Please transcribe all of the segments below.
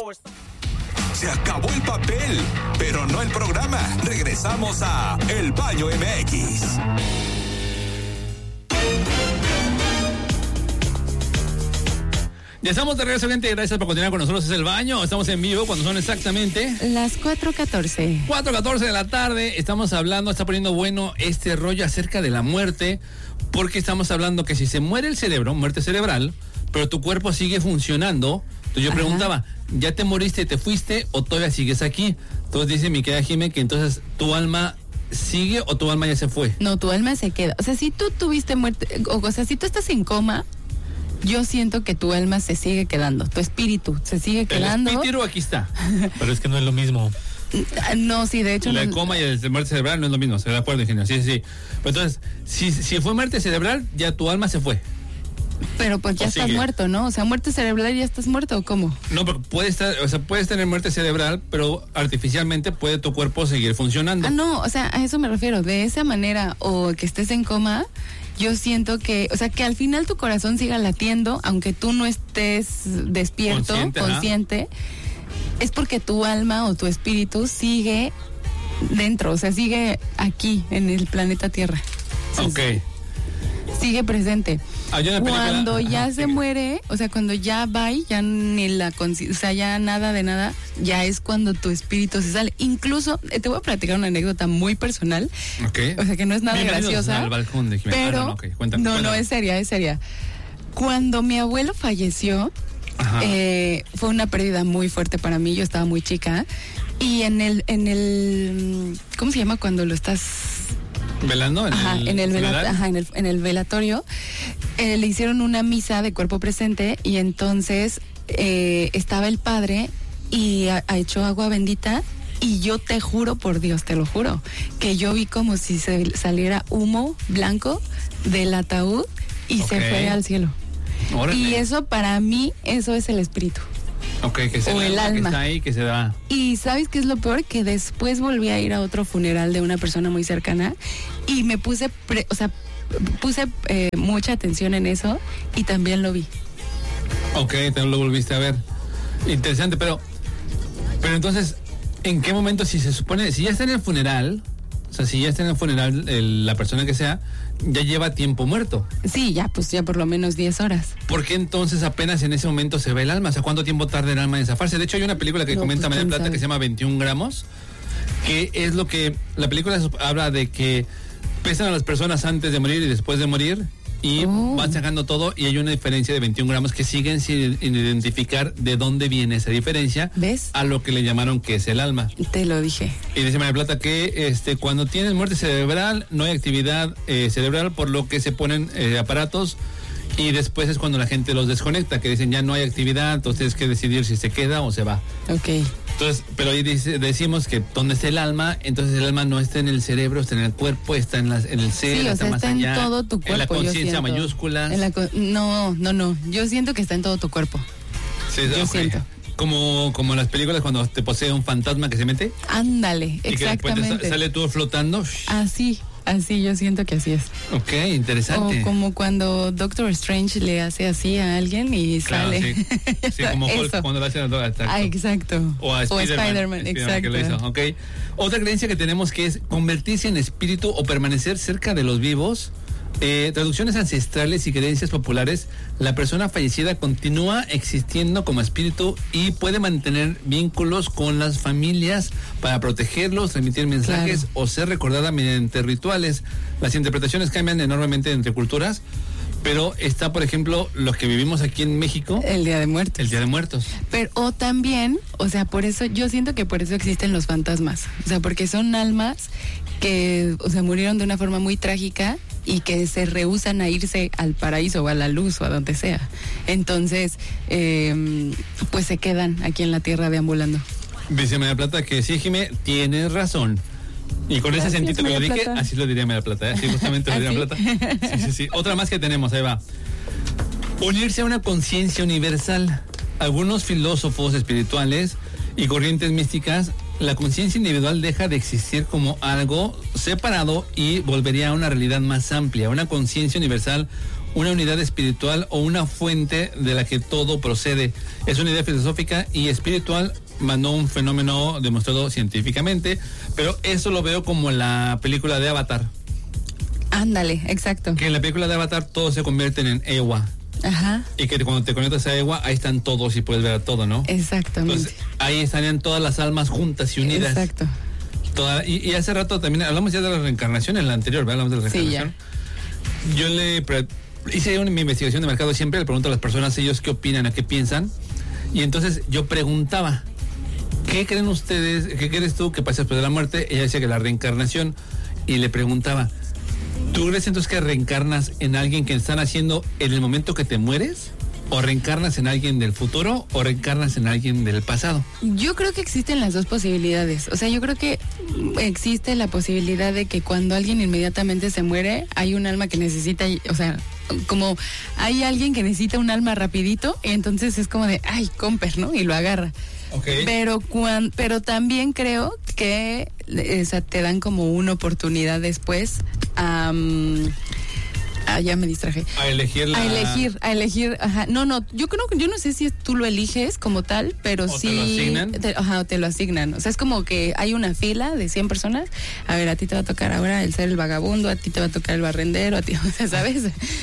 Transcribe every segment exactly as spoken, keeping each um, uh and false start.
Se acabó el papel, pero no el programa. Regresamos a El Baño M X. Ya estamos de regreso, gente. Gracias por continuar con nosotros. Es El Baño. Estamos en vivo cuando son exactamente las cuatro catorce. cuatro catorce de la tarde. Estamos hablando, está poniendo bueno este rollo acerca de la muerte, porque estamos hablando que si se muere el cerebro, muerte cerebral, pero tu cuerpo sigue funcionando. Entonces yo Ajá. preguntaba, ¿ya te moriste, te fuiste o todavía sigues aquí? Entonces dice mi querida Jimé que entonces tu alma sigue o tu alma ya se fue. No, tu alma se queda. O sea, si tú tuviste muerte, o, o sea, si tú estás en coma, yo siento que tu alma se sigue quedando, tu espíritu se sigue quedando. El espíritu aquí está. Pero es que no es lo mismo. No, sí, de hecho. La no... coma y el muerte cerebral no es lo mismo, ¿se da acuerdo, ingeniero? Sí, sí, sí. Pero entonces, si, si fue muerte cerebral, ya tu alma se fue. Pero pues ya estás sigue? muerto, ¿no? O sea, muerte cerebral y ya estás muerto, ¿o cómo? No, pero puede estar, o sea, puedes tener muerte cerebral, pero artificialmente puede tu cuerpo seguir funcionando. Ah, no, o sea, a eso me refiero, de esa manera, o que estés en coma, yo siento que, o sea, que al final tu corazón siga latiendo, aunque tú no estés despierto, consciente, consciente es porque tu alma o tu espíritu sigue dentro, o sea, sigue aquí, en el planeta Tierra. Entonces, ok. Sigue presente. Ah, cuando ya Ajá, se sí. muere, o sea, cuando ya va y ya ni la o sea, ya nada de nada, ya es cuando tu espíritu se sale. Incluso, eh, te voy a platicar una anécdota muy personal. Okay. O sea, que no es nada Bienvenidos graciosa. Al balcón de pero, ah, no, no, okay. cuéntame, no, cuéntame. no, es seria, es seria. Cuando mi abuelo falleció, eh, fue una pérdida muy fuerte para mí, yo estaba muy chica. Y en el, en el, ¿cómo se llama cuando lo estás... ¿Velando? ¿En ajá, el, en el, vela, ajá, en el, en el velatorio, eh, le hicieron una misa de cuerpo presente y entonces eh, estaba el padre y a, a echó agua bendita y yo te juro por Dios, te lo juro, que yo vi como si se saliera humo blanco del ataúd y okay. se fue al cielo. Órale. Y eso para mí, eso es el espíritu. Ok, que es o el, el alma, alma que está ahí, que se da. Y ¿sabes qué es lo peor? Que después volví a ir a otro funeral de una persona muy cercana y me puse, pre, o sea, puse eh, mucha atención en eso y también lo vi. Ok, también lo volviste a ver. Interesante, pero, pero entonces, ¿en qué momento si se supone, si ya está en el funeral, o sea, si ya está en el funeral el, la persona que sea, ya lleva tiempo muerto? Sí, ya, pues ya por lo menos diez horas. ¿Por qué entonces apenas en ese momento se ve el alma? O sea, ¿cuánto tiempo tarda el alma en zafarse? De hecho, hay una película que no, comenta pues, María Plata sabe? que se llama veintiún gramos, que es lo que, la película habla de que pesan a las personas antes de morir y después de morir y oh. van sacando todo y hay una diferencia de veintiún gramos que siguen sin identificar de dónde viene esa diferencia. ¿Ves? A lo que le llamaron que es el alma. Te lo dije. Y dice María Plata que este cuando tienes muerte cerebral no hay actividad eh, cerebral, por lo que se ponen eh, aparatos y después es cuando la gente los desconecta, que dicen ya no hay actividad, entonces tienes que decidir si se queda o se va. Ok. Entonces, pero ahí dice, decimos que donde está el alma, entonces el alma no está en el cerebro, está en el cuerpo, está en, las, en el ser, sí, o está sea, más está allá. En todo tu cuerpo. En la conciencia mayúscula. No, no, no. Yo siento que está en todo tu cuerpo. Sí, yo okay. siento. Como, como en las películas cuando te posee un fantasma que se mete. Ándale, y exactamente. Que después sale todo flotando. Así. Así yo siento que así es. Ok, interesante. O como cuando Doctor Strange le hace así a alguien y claro, sale. Sí, sí como Hulk Eso. Cuando le hace a exacto. Ah, exacto. O a Spider-Man, Spider-Man, exacto. Que lo hizo. Okay. Otra creencia que tenemos que es convertirse en espíritu o permanecer cerca de los vivos. Eh, traducciones ancestrales y creencias populares, la persona fallecida continúa existiendo como espíritu y puede mantener vínculos con las familias para protegerlos, transmitir mensajes claro. o ser recordada mediante rituales. Las interpretaciones cambian enormemente entre culturas, pero está, por ejemplo, los que vivimos aquí en México. El Día de Muertos. El Día de Muertos. Pero, o también, o sea, por eso, yo siento que por eso existen los fantasmas. O sea, porque son almas que, o sea, murieron de una forma muy trágica y que se rehúsan a irse al paraíso o a la luz o a donde sea. Entonces, eh, pues se quedan aquí en la tierra deambulando. Dice María Plata que sí, Jimé, tienes razón. Y con Gracias, ese sentido que lo dije, Plata. Así lo diría María Plata, ¿eh? Así justamente lo diría María Plata. Sí, sí, sí. Otra más que tenemos, ahí va. Unirse a una conciencia universal. Algunos filósofos espirituales y corrientes místicas, la conciencia individual deja de existir como algo separado y volvería a una realidad más amplia. Una conciencia universal una unidad espiritual o una fuente de la que todo procede. Es una idea filosófica y espiritual, más no un fenómeno demostrado científicamente, pero eso lo veo como la película de Avatar. Ándale, exacto. Que en la película de Avatar todos se convierten en Ewa. Ajá. Y que cuando te conectas a Ewa, ahí están todos y puedes ver a todo, ¿no? Exactamente. Entonces, ahí estarían todas las almas juntas y unidas. Exacto. Toda, y, y hace rato también hablamos ya de la reencarnación en la anterior, ¿verdad? Hablamos de la reencarnación. Sí, ya. Yo le pre- hice una investigación de mercado, siempre le pregunto a las personas ellos qué opinan, a qué piensan. Y entonces yo preguntaba, ¿qué creen ustedes, qué crees tú que pasa después de la muerte? Ella decía que la reencarnación. Y le preguntaba, ¿tú crees entonces que reencarnas en alguien que están haciendo en el momento que te mueres? ¿O reencarnas en alguien del futuro o reencarnas en alguien del pasado? Yo creo que existen las dos posibilidades. O sea, yo creo que existe la posibilidad de que cuando alguien inmediatamente se muere, hay un alma que necesita, o sea, como hay alguien que necesita un alma rapidito y entonces es como de, ay, comper, ¿no? Y lo agarra. Okay. Pero cuan, pero también creo que o sea, te dan como una oportunidad después a... Um, Ah, ya me distraje. A elegir la... A elegir, a elegir, ajá. No, no, yo creo que yo no sé si tú lo eliges como tal, pero ¿O sí... te lo asignan? Te, ajá, te lo asignan. O sea, es como que hay una fila de cien personas. A ver, a ti te va a tocar ahora el ser el vagabundo, a ti te va a tocar el barrendero, a ti, o sea, ¿sabes?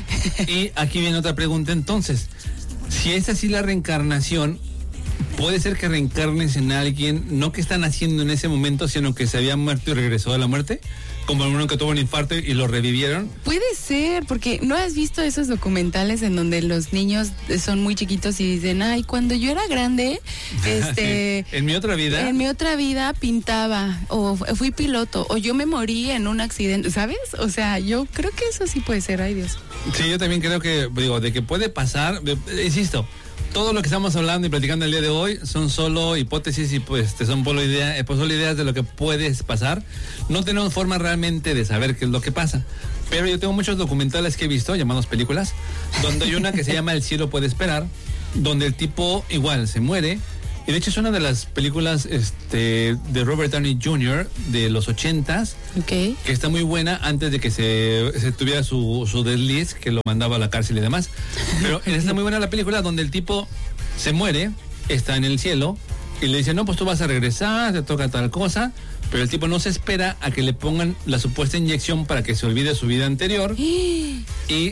Y aquí viene otra pregunta entonces. Si es así la reencarnación, ¿puede ser que reencarnes en alguien, no que están haciendo en ese momento, sino que se había muerto y regresó de la muerte? Como uno que tuvo un infarto y lo revivieron. Puede ser, porque ¿no has visto esos documentales en donde los niños son muy chiquitos y dicen, ay, cuando yo era grande, este... en mi otra vida. En mi otra vida pintaba, o fui piloto, o yo me morí en un accidente, ¿sabes? O sea, yo creo que eso sí puede ser, ay Dios. Sí, yo también creo que, digo, de que puede pasar, de, insisto, todo lo que estamos hablando y platicando el día de hoy son solo hipótesis y pues son solo, idea, pues solo ideas de lo que puede pasar. No tenemos forma realmente de saber qué es lo que pasa. Pero yo tengo muchos documentales que he visto, llamados películas, donde hay una que se llama El cielo puede esperar, donde el tipo igual se muere. Y de hecho es una de las películas este, de Robert Downey junior de los ochentas, okay, que está muy buena antes de que se, se tuviera su, su desliz, que lo mandaba a la cárcel y demás. Pero está muy buena la película donde el tipo se muere, está en el cielo, y le dicen, no, pues tú vas a regresar, te toca tal cosa, pero el tipo no se espera a que le pongan la supuesta inyección para que se olvide su vida anterior, y...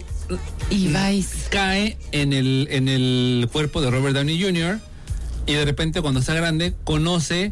Y vais. Cae en el, en el cuerpo de Robert Downey junior Y de repente cuando está grande conoce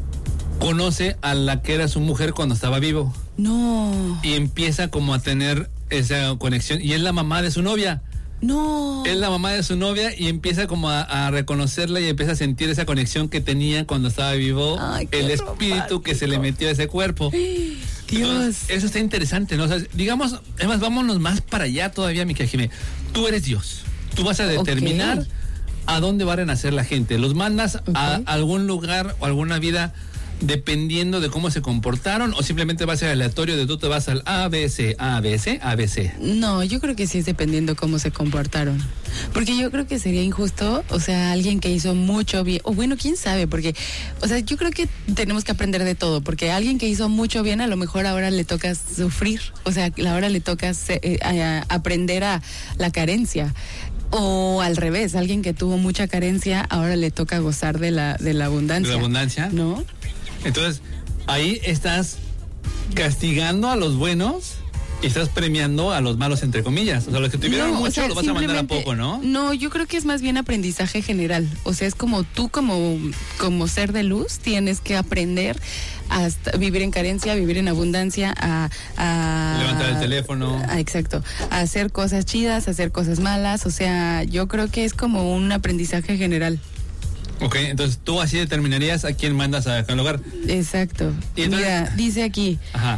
conoce a la que era su mujer cuando estaba vivo. No. Y empieza como a tener esa conexión. Y es la mamá de su novia. No. Es la mamá de su novia y empieza como a, a reconocerla y empieza a sentir esa conexión que tenía cuando estaba vivo. Ay, el espíritu romántico. Que se le metió a ese cuerpo. Dios. Entonces, eso está interesante, ¿no? O sea, digamos, además vámonos más para allá todavía, mi Jimé. Tú eres Dios. Tú vas a determinar okay. a dónde va a renacer la gente. Los mandas okay. a algún lugar o alguna vida dependiendo de cómo se comportaron, o simplemente va a ser aleatorio de tú te vas al A, B, C, A, B, C, A, B, C. No, yo creo que sí es dependiendo cómo se comportaron. Porque yo creo que sería injusto, o sea, alguien que hizo mucho bien, o bueno, quién sabe, porque, o sea, yo creo que tenemos que aprender de todo, porque a alguien que hizo mucho bien, a lo mejor ahora le toca sufrir, o sea, ahora le toca eh, a, a aprender a la carencia. O al revés, alguien que tuvo mucha carencia, ahora le toca gozar de la, de la abundancia. ¿De la abundancia? ¿No? Entonces, ahí estás castigando a los buenos y estás premiando a los malos, entre comillas. O sea, los que tuvieron no, mucho, o sea, lo vas a mandar a poco, ¿no? No, yo creo que es más bien aprendizaje general. O sea, es como tú, como, como ser de luz, tienes que aprender a vivir en carencia, a vivir en abundancia, a... a levantar el teléfono. A, exacto. A hacer cosas chidas, a hacer cosas malas. O sea, yo creo que es como un aprendizaje general. Ok, entonces tú así determinarías a quién mandas a cada lugar. Exacto. ¿Y entonces? Mira, dice aquí. Ajá.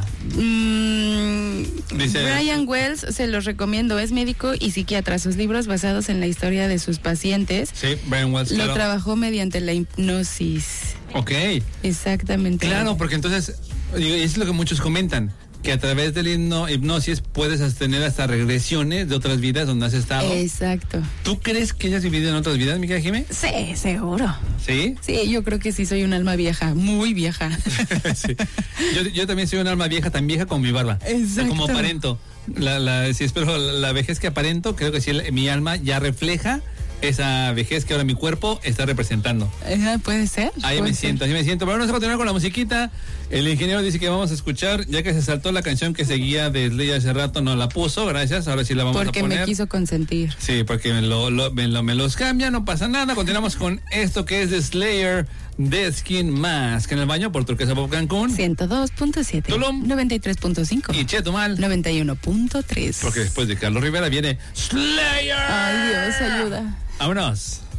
Mmm, dice, Brian Wells, se los recomiendo, es médico y psiquiatra. Sus libros basados en la historia de sus pacientes. Sí, Brian Wells, Lo claro. trabajó mediante la hipnosis. Ok. Exactamente. Claro, porque entonces, digo, y eso es lo que muchos comentan, que a través del hipno, hipnosis puedes tener hasta regresiones de otras vidas donde has estado. Exacto. ¿Tú crees que hayas vivido en otras vidas, Mica Jimé? Sí, seguro. ¿Sí? Sí, yo creo que sí soy un alma vieja, muy vieja. Sí. yo, yo también soy un alma vieja, tan vieja como mi barba. Exacto. Como aparento. La, la, si espero la vejez que aparento, creo que si el, mi alma ya refleja esa vejez que ahora mi cuerpo está representando. Eh, puede ser. Ahí puede me ser. siento, ahí me siento. Pero vamos a continuar con la musiquita. El ingeniero dice que vamos a escuchar, ya que se saltó la canción que seguía de Slayer hace rato, no la puso, gracias, ahora sí la vamos Porque a poner. me quiso consentir. Sí, porque me, lo, lo, me, lo, me los cambia, no pasa nada. Continuamos con esto que es de Slayer, Dead Skin Mask, en el baño por Turquesa Pop Cancún. ciento dos punto siete. Tulum. noventa y tres punto cinco. Y Chetumal. noventa y uno punto tres. Porque después de Carlos Rivera viene Slayer. Ay, Dios, ayuda. Vámonos.